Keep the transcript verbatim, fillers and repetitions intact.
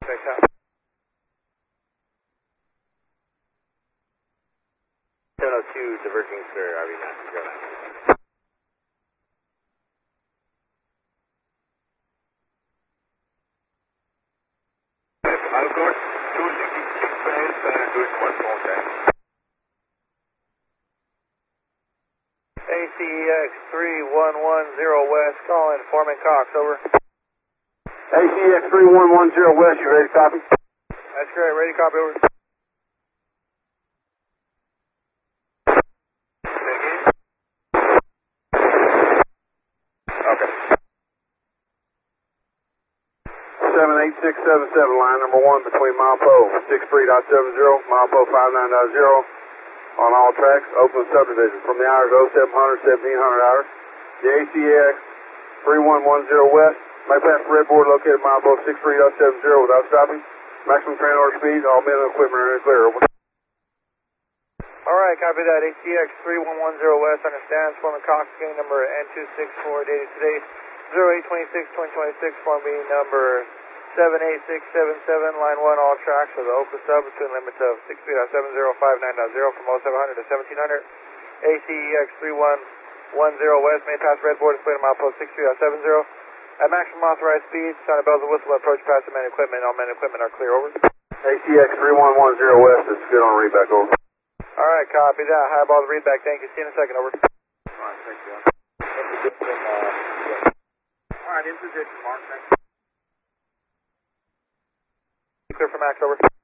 Check out. seven oh two, diverging sir, R V nine. Go ahead. I'll go two sixty-six minutes and I'm doing one phone tag. A C X three one one zero West, calling Foreman Cox, over. A C X three one one zero West, you ready to copy? That's correct, ready to copy, over. Okay. seven eight six seven seven, line number one between milepost six three point seven zero, milepost five nine point zero. On all tracks, Oakland subdivision from the hours oh seven hundred, seventeen hundred hours. The A C X three one one zero West, may pass the red board located milepost six three point seven zero without stopping. Maximum train order speed, all men and equipment are in the clear, over. Alright, copy that. A C X three one one zero West understands. Foreman Cox, gang number N two six four, dated today, zero eight twenty-six twenty twenty-six, form being number seven eight six seven seven, line one, all tracks of the Oakland sub between limits of six three point seven zero, five nine point zero from oh seven hundred to seventeen hundred. A C X three one one zero West may pass red board display to milepost six three point seven zero. At maximum authorized speed, sound of bells and whistle approach past the main equipment. All main equipment are clear, over. A C X three one one zero West is good on readback, over. Alright, copy that. Highball the readback. Thank you. See you in a second, over. Alright, thank you. In position, uh, Alright, in position, Mark, thank you. clear for max, over.